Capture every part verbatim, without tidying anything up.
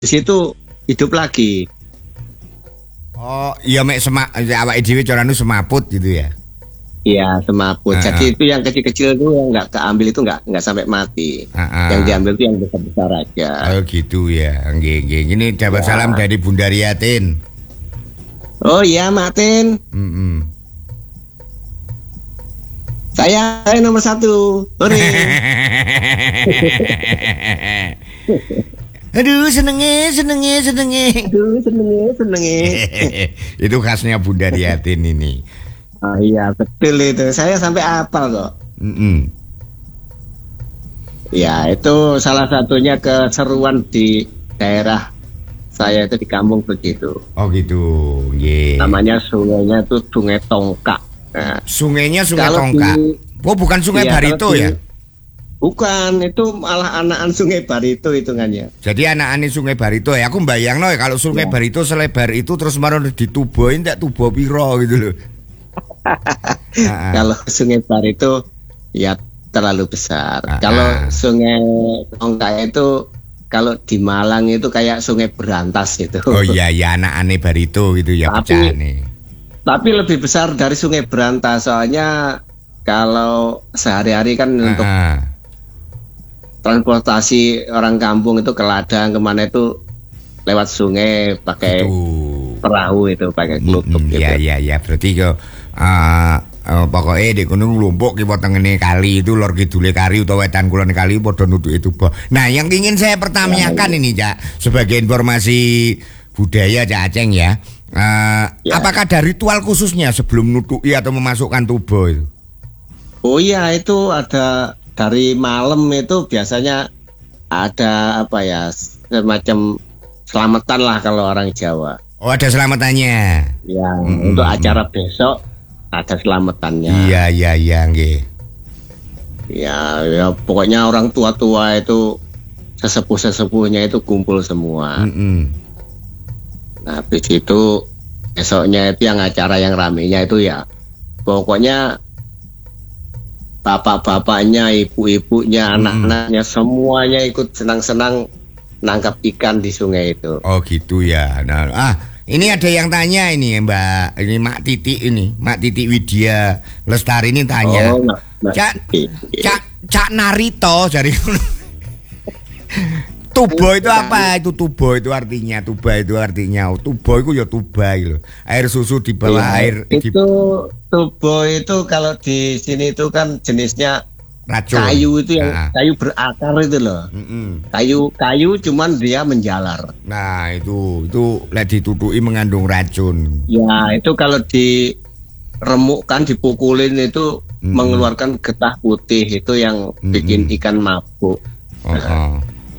di situ hidup lagi. Oh, iya mek semak awake dhewe carane semaput gitu ya. Iya, semaput. Uh-uh. Jadi itu yang kecil-kecil itu yang nggak keambil itu nggak nggak sampai mati. Uh-uh. Yang diambil itu yang besar-besar aja. Oh gitu ya. Nggih, nggih. Ini dapat ya. Salam dari Bunda Riatin. Oh iya, Martin. Mm-mm. Saya, saya nomor satu. Hore. Aduh, senenge, senenge, senenge. Aduh, senenge, senenge. Itu khasnya Bunda Riatin ini. Oh iya, betul itu. Saya sampai apal kok. Mm-mm. Ya, itu salah satunya keseruan di daerah saya itu di kampung begitu. Oh gitu, yeah. Namanya sungainya itu Sungai Tongkak. Nah, sungainya Sungai Tongkak. Di, oh, bukan Sungai iya, Barito di, ya? Bukan, itu malah anakan Sungai Barito hitungannya. Jadi anakan Sungai Barito ya. Aku bayang loh ya, kalau Sungai ya. Barito selebar itu terus malah dituboin tak tubo piro gitu loh. Kalau Sungai Barito ya terlalu besar. Ah, kalau ah. Sungai Tongkak itu kalau di Malang itu kayak Sungai Berantas gitu. Oh iya ya, anak-anak Barito gitu ya pecahane. Tapi lebih besar dari Sungai Berantas soalnya kalau sehari-hari kan ah. untuk transportasi orang kampung itu ke ladang kemana itu lewat sungai pakai itu. Perahu itu pakai klutuk mm, gitu. Iya iya iya berarti kok uh, uh, pokoknya di gunung Lumpuk ki tengene kali itu lor kidule kali utawa wetan kulon kali padha nutuki tuba. Nah, yang ingin saya pertanyakan ya, ini Cak, sebagai informasi budaya Cak Aceng ya. Uh, ya. Apakah ada ritual khususnya sebelum nutuki atau memasukkan tuba itu? Oh iya, itu ada dari malam itu biasanya ada apa ya semacam selamatan lah kalau orang Jawa. Oh ada selamatannya. Ya hmm. Untuk acara besok ada selamatannya. Iya iya iya nggih. Ya ya pokoknya orang tua-tua itu sesepuh-sesepuhnya itu kumpul semua. Hmm. Nah habis itu besoknya itu yang acara yang ramenya itu ya pokoknya bapak-bapaknya, ibu-ibunya, hmm. anak-anaknya semuanya ikut senang-senang nangkap ikan di sungai itu. Oh gitu ya. Nah, ah ini ada yang tanya ini Mbak, ini Mak Titi ini, Mak Titi Widya Lestari ini tanya. Oh, Cak, Cak, Cak Narito dari tuba itu apa? Itu tuba itu artinya, tuba itu artinya. Tuba itu ya tuba gitu. Air susu di bawah iya, air. Itu di... tuba itu kalau di sini itu kan jenisnya racun. Kayu itu yang nah. kayu berakar itu loh. Mm-mm. Kayu kayu cuman dia menjalar. Nah, itu itu lek ditutui mengandung racun. Ya, itu kalau diremukkan, dipukulin itu mm-mm. mengeluarkan getah putih itu yang mm-mm. bikin ikan mabuk. Oh. Nah.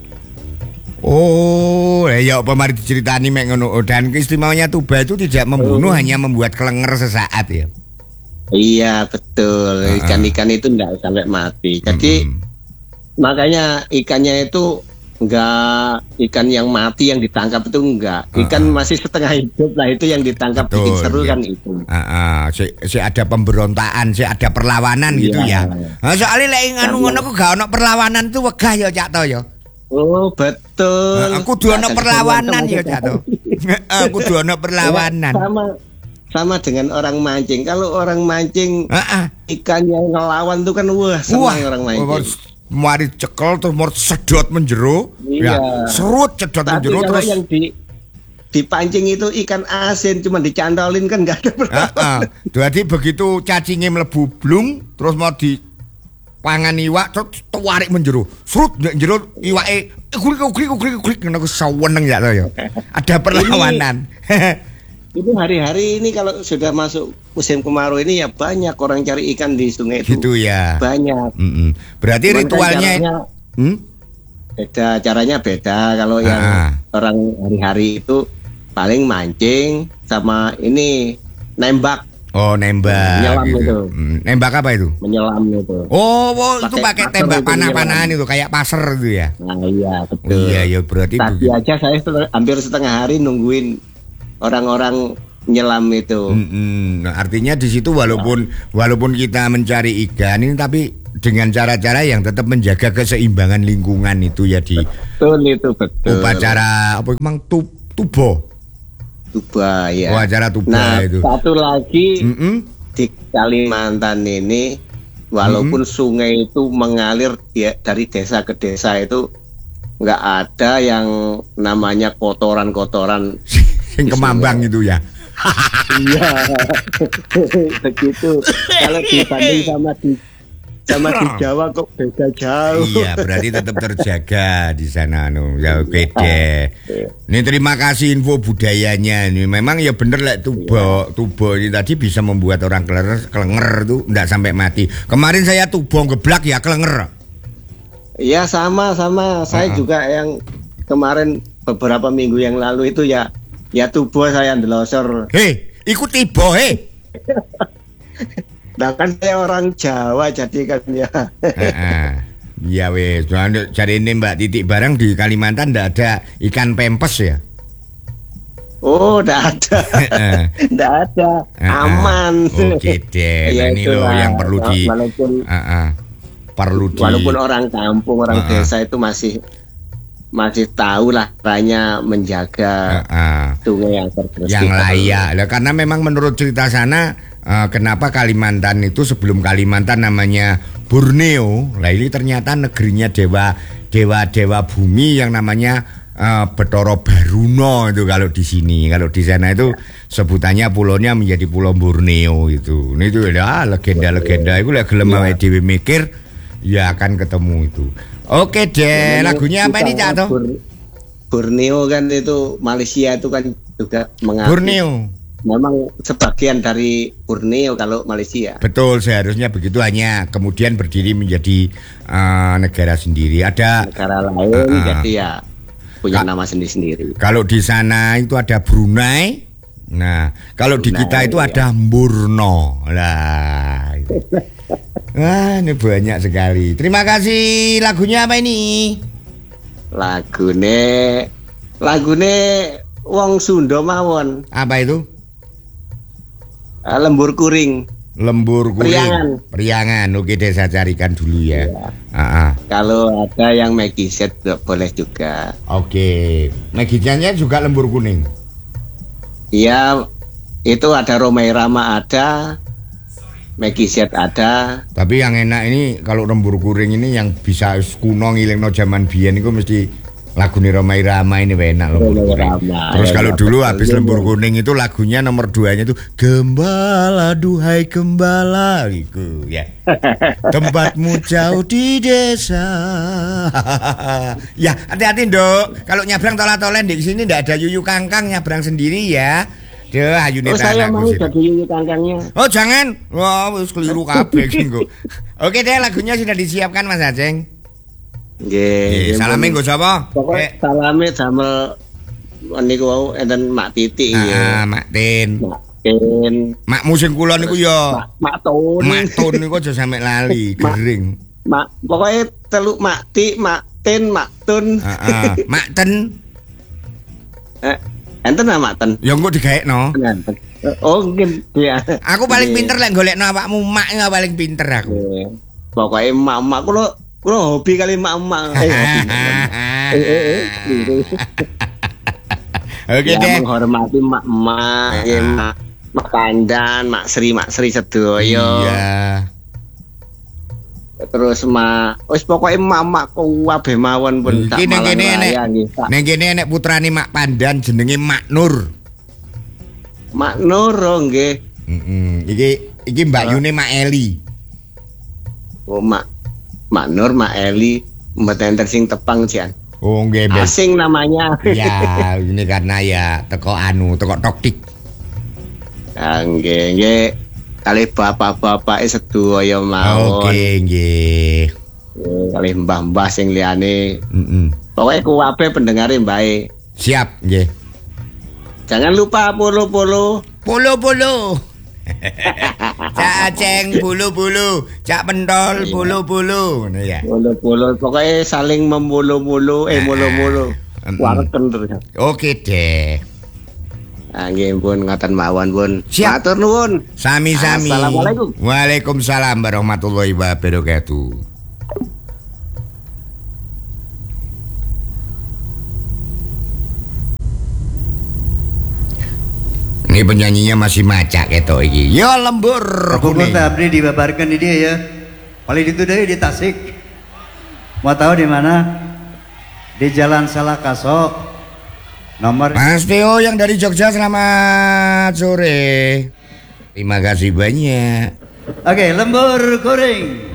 Oh, ya apa mari diceritani mek ngono. Dan keistimewanya tuba itu tidak membunuh, oh. hanya membuat kelenger sesaat ya. Iya betul, uh-uh. ikan-ikan itu enggak sampai mati. Jadi mm-hmm. makanya ikannya itu enggak ikan yang mati yang ditangkap itu enggak. Ikan uh-uh. masih setengah hidup lah itu yang ditangkap. Betul, bikin seru iya. kan itu. Uh-uh. Si, si ada pemberontakan, si ada perlawanan iya. gitu ya. Nah, soalnya lek nganu ngono ku gak ono perlawanan tuh wegah ya Cak to ya. Oh betul. Nah, aku kudu ono perlawanan ya Cak to. Aku kudu ono perlawanan. Sama sama dengan orang mancing. Kalau orang mancing uh-uh. ikan yang ngelawan tuh kan wah senang wah, orang mancing. Mari cekel terus mau sedot menjero, iya. ya, serut cedot tapi menjero terus yang di dipancing itu ikan asin cuma dicandolin kan nggak ada perlawanan. Uh-uh. Jadi begitu cacingnya melebu blung terus mau di pangan iwak terus tarik menjero, serut menjero iwake klik klik klik klik kena kesaweneng ya to ya. Ada perlawanan. Itu hari-hari ini kalau sudah masuk musim kemarau ini ya banyak orang cari ikan di sungai itu. Gitu ya. Banyak. Mm-mm. Berarti cuman ritualnya caranya, hmm? beda, caranya beda. Kalau ah. yang orang hari-hari itu paling mancing sama ini nembak. Oh nembak. Menyelam gitu. itu. Hmm. Nembak apa itu? Menyelam itu. Oh, oh itu pakai tembak panah-panahan itu kayak pasar itu ya. Nah iya betul. Oh, iya ya berarti. Tadi aja saya hampir setengah hari nungguin orang-orang nyelam itu. Mm-mm. Nah, artinya di situ walaupun nah. walaupun kita mencari ikan ini tapi dengan cara-cara yang tetap menjaga keseimbangan lingkungan itu ya di betul itu betul. Upacara apa emang tub, tubo. Tuba ya. Upacara tuba nah, itu. Satu lagi Mm-mm. di Kalimantan ini walaupun mm-hmm. sungai itu mengalir ya, dari desa ke desa itu nggak ada yang namanya kotoran-kotoran yang kemambang itu ya. Iya, begitu. Kalau dibanding sama di sama di Jawa kok beda jauh. Iya, berarti tetap terjaga di sana, no. Ya oke deh. Ini terima kasih info budayanya. Ini memang ya bener lah tubo, tubo ini tadi bisa membuat orang kelenger, kelenger tuh nggak sampai mati. Kemarin saya tubo geblak ya kelenger. Iya sama sama. Saya uh-huh. juga yang kemarin beberapa minggu yang lalu itu ya. Ya tubuh saya ndelosor. Hei, ikut tiba hei. Nah kan saya orang Jawa jadi kan ya. Iya wes, cari ini Mbak Titik barang di Kalimantan ndak ada ikan pempes ya? Oh, ndak ada. Ndak ada. Aman. Oke deh. Nah, ini loh yang perlu di walaupun uh-uh. perlu di walaupun orang kampung, orang uh-uh. desa itu masih masih tahu lah caranya menjaga uh-uh. sungai yang terbersih yang layak. Nah, karena memang menurut cerita sana uh, kenapa Kalimantan itu sebelum Kalimantan namanya Borneo. Lah ini ternyata negerinya dewa dewa dewa bumi yang namanya uh, Bathara Baruna itu kalau di sini. Kalau di sana itu sebutannya pulaunya menjadi Pulau Borneo itu. Ini itu ya legenda-legenda itu lah gelem awake dhewe mikir ya akan ketemu itu. Oke deh, lagunya apa ini Cak toh? Borneo kan itu Malaysia itu kan juga mengakui. Borneo. Memang sebagian dari Borneo kalau Malaysia. Betul, seharusnya begitu hanya kemudian berdiri menjadi uh, negara sendiri. Ada negara lain uh, uh, jadi ya punya ka- nama sendiri-sendiri. Kalau di sana itu ada Brunei. Nah, kalau Brunei, di kita itu ya. Ada Borneo. Lah. Wah, ini banyak sekali. Terima kasih. Lagunya apa ini? Lagune Lagune wong Sunda mawon. Apa itu? Lembur kuring. Lembur kuring. Priangan. Priangan. Oke deh, saya carikan dulu ya. Ya. Uh-uh. Kalau ada yang Megiset boleh juga. Oke. Megisetnya juga lembur kuning. Iya, itu ada Romai Rama ada. Megiset ada. Tapi yang enak ini kalau lembur kuring ini yang bisa kuno ngilingno zaman biyen itu mesti lagune Romai Rama ini enak lembur kuring. Terus kalau dulu habis lembur kuning itu lagunya nomor duanya itu Gembala duhai gembala gitu ya. Tempatmu jauh di desa. Ya, hati-hati Nduk. Kalau nyabrang tola-tolen di sini ndak ada yuyu kangkang nyabrang sendiri ya. Duh, ayune oh, saya mau jadi yuyu kangkangnya. Oh, jangan. Wah, wis keliru kabeh kok. Oke deh, lagunya sudah disiapkan Mas Aceng. Nggih. Salame nggo sapa? Pokoke salame damel niku wau enten Mak Titik ya. Ah, Mak Tin. Mak Tin. Makmu sing kula niku ya. Mak Tun. Mak Tun niku aja sampe lali, gering. Mak, pokoke telu Mak Ti, Mak Tin, Mak Tun. Heeh. Mak Ten. Eh, enten Mak Ten. Ya engko digaekno. Oh, mungkin ya. Aku paling pinter lek golekno awakmu mak ya paling pinter aku. Pokoke mak-mak kula kula hobi kali mak-mak. Eh, eh, eh. Oke deh. Menghormati mak-mak, mak Mak Pandan, Mak Sri, Mak Sri sedoyo. Iya. Terus mak, wis pokoke mak-mak kabeh mawon pun tak malang raya nggih. Ning kene nek putrane Mak Pandan jenenge Mak Nur. Mak Nur nggih. Heeh. Iki iki Mbak Yune Mak Eli. Oh, Mak Mak Nur, Mak Eli, mboten enten sing tepang jan. Oh, nggih. Asing namanya. Ya, ini karena ya teko anu, teko toktik. Ya, nggih, nggih. Kali bapak-bapak sedaya mawon. Oke, nggih. Kali mbah-mbah sing liyane. Heeh. Pokoke kuwabe pendengare bae. Siap, nggih. Jangan lupa polo-polo. Polo-polo. Cak Aceng bulu-bulu, Cak Pentol bulu-bulu, ngono ya. Bulu-bulu, pokoknya saling membulu-bulu, eh mulu-mulu. Warken terus. Oke deh. Nggih pun ngoten mawon pun. Siap. Matur nuwun. Sami-sami. Assalamualaikum. Waalaikumsalam warahmatullahi wabarakatuh. Ini penyanyinya masih macak ketok iki. Ya lembur. Kubur abdi dibabarkan di dia ya. Paling itu dari di Tasik. Mau tahu di mana? Di Jalan Salakaso. Nomor Mas Teo yang dari Jogja, selamat sore. Terima kasih banyak. Oke, lembur kuring.